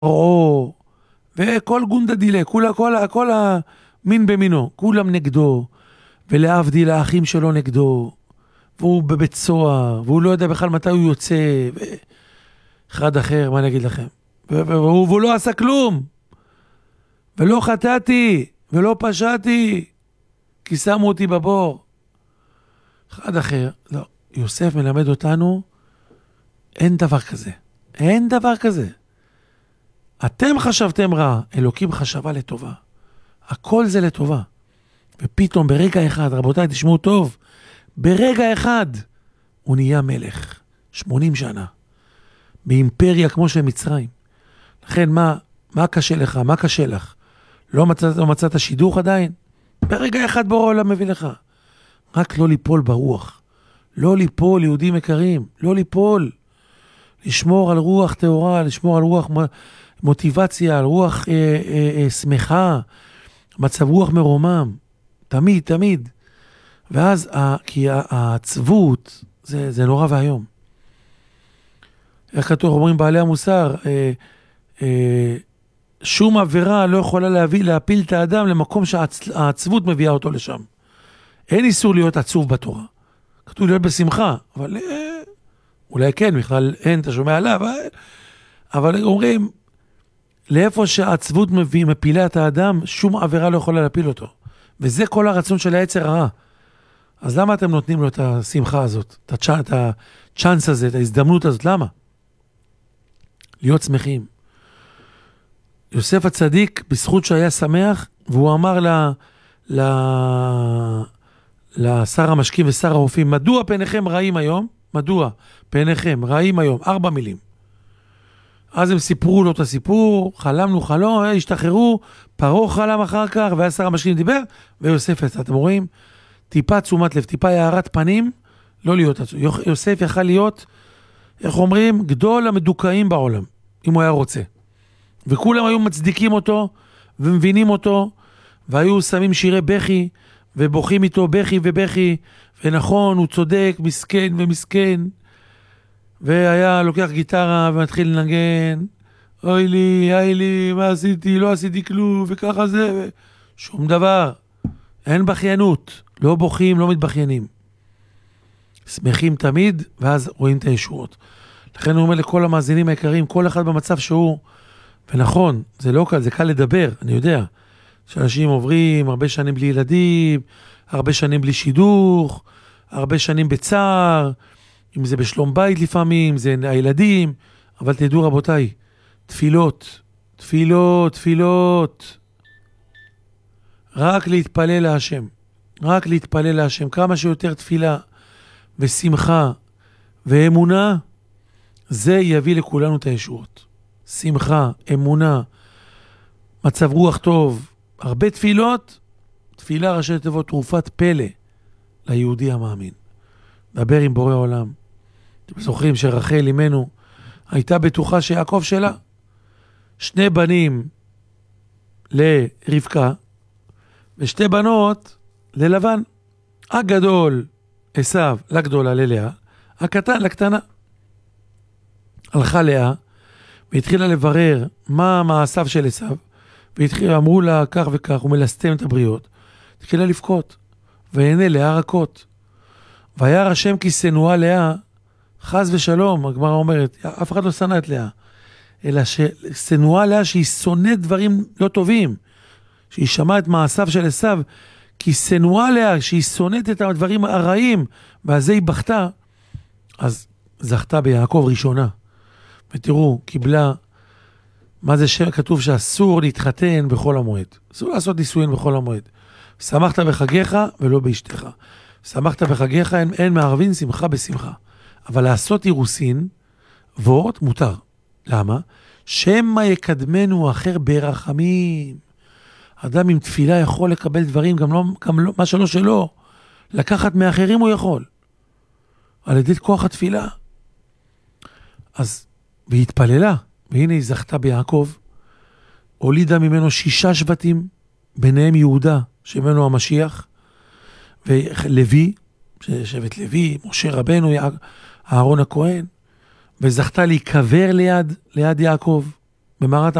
או, וכל גונדה דילה, כל המין במינו, כולם נגדו, ולהבדיל האחים שלו נגדו, והוא בבית סוהר, והוא לא יודע בכלל מתי הוא יוצא, אחד אחר, מה אני אגיד לכם? והוא לא עשה כלום, ולא חטאתי, ולא פשעתי, כי שמו אותי בבור. אחד אחר, לא, יוסף מלמד אותנו, אין דבר כזה, אין דבר כזה. אתם חשבתם רע, אלוקים חשבה לטובה. הכל זה לטובה. ופתאום ברגע אחד, רבותיי, תשמעו טוב, ברגע אחד הוא נהיה מלך. 80 שנה. באימפריה כמו של מצרים. לכן מה קשה לך? מה קשה לך? לא מצאת שידוך עדיין? ברגע אחד בורא העולם מביא לך. רק לא ליפול ברוח. לא ליפול, יהודים יקרים. לא ליפול. לשמור על רוח טהורה, לשמור על רוח מוטיבציה, על רוח שמחה, מצב רוח מרומם. תמיד, תמיד. ואז, כי העצבות, זה נורא והיום. איך כתוב, אומרים בעלי המוסר, שום עבירה לא יכולה להפיל את האדם למקום שהעצבות מביאה אותו לשם. אין איסור להיות עצוב בתורה. כתוב להיות בשמחה, אבל אולי כן, בכלל אין, אתה שומע עליו, אבל אומרים, לאיפה שהעצבות מפילה את האדם, שום עבירה לא יכולה להפיל אותו. וזה כל הרצון של היצר הרע. אז למה אתם נותנים לו את השמחה הזאת, את הצ'אנס הזה, את ההזדמנות הזאת? למה? להיות שמחים. יוסף הצדיק, בזכות שהיה שמח, והוא אמר לשר המשקים ושר הרופאים, מדוע פניכם רעים היום? מדוע פניכם רעים היום? 4 מילים. אז הם סיפרו לו את הסיפור, חלמנו חלום, השתחררו, פרעה חלם אחר כך, והיה שר המשקים דיבר, ויוסף יצא. אתם רואים? טיפה תשומת לב, טיפה יערת פנים, לא להיות עצוב. יוסף יכל להיות, איך אומרים, גדול המדוכאים בעולם, אם הוא היה רוצה. וכולם היו מצדיקים אותו, ומבינים אותו, והיו שמים שירי בכי, ובוכים איתו בכי ובכי, ונכון, הוא צודק, מסכן ומסכן, והיה לוקח גיטרה ומתחיל לנגן, אוי לי, מה עשיתי, לא עשיתי כלום, וככה זה, שום דבר. אין בכיינות, לא בוכים, לא מתבכיינים. שמחים תמיד, ואז רואים את הישועות. לכן הוא אומר לכל המאזינים היקרים, כל אחד במצב שהוא, ונכון, זה לא קל, זה קל לדבר, אני יודע, שאנשים עוברים הרבה שנים בלי ילדים, הרבה שנים בלי שידוך, הרבה שנים בצער, אם זה בשלום בית לפעמים, זה הילדים, אבל תדעו רבותיי, תפילות, תפילות, תפילות, רק להתפלל להשם, רק להתפלל להשם, כמה שיותר תפילה ושמחה ואמונה, זה יביא לכולנו את הישועות. שמחה, אמונה, מצב רוח טוב, הרבה תפילות, תפילה ראשי תיבות תרופת פלא ליהודי המאמין. דבר עם בורא עולם. אתם זוכרים שרחל אמנו הייתה בטוחה שיעקב שלה. 2 בנים לרבקה, ו2 בנות ללבן. הגדול עשיו לגדולה ללאה, הקטן לקטנה. הלכה לאה, והתחילה לברר מה מעשיו של עשיו, ואמרו לה כך וכך, הוא מלסתם את הבריות. התחילה לבכות, והנה לאה רכות. והיה השם כי שנואה לאה, חס ושלום, הגמרא אומרת, אף אחד לא שנא את לאה, אלא שנואה לאה שהיא שונאת דברים לא טובים, שהיא שמעה את מעשיו של עשיו, כי שנואה לאה שהיא שונאת את הדברים הרעים, ועל זה היא בכתה, אז זכתה ביעקב ראשונה. ותראו, קיבלה, מה זה כתוב שאסור להתחתן בכל המועד. אסור לעשות נישואין בכל המועד. שמחת בחגיך ולא באשתך. שמחת בחגיך, אין מערבין שמחה בשמחה. אבל לעשות אירוסין, וורט, מותר. למה? שמה יקדמנו אחר ברחמים. אדם עם תפילה יכול לקבל דברים, גם לא מה שלו. לקחת מאחרים הוא יכול. על ידי כוח התפילה. אז, והיא התפללה. והנה היא זכתה ביעקב. הולידה ממנו 6 שבטים, ביניהם יהודה, שממנו המשיח. ולוי, שבט לוי, משה רבנו, אהרון הכהן, וזכתה להיקבר ליד יעקב, במערת